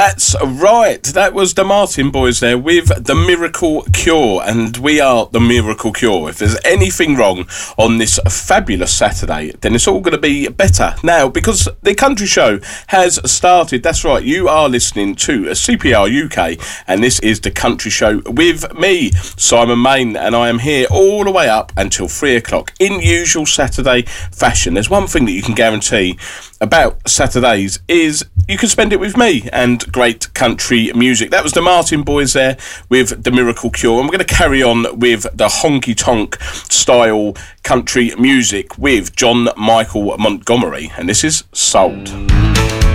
That's right. That was the Martin Boys there with The Miracle Cure, and we are The Miracle Cure. If there's anything wrong on this fabulous Saturday, then it's all going to be better now, because the Country Show has started. That's right, you are listening to CPR UK, and this is the Country Show with me, Simon Main, and I am here all the way up until 3 o'clock in usual Saturday fashion. There's one thing that you can guarantee about Saturdays is you can spend it with me and great country music. That was the Martin Boys there with The Miracle Cure, and we're going to carry on with the honky tonk style country music with John Michael Montgomery, and this is Sold.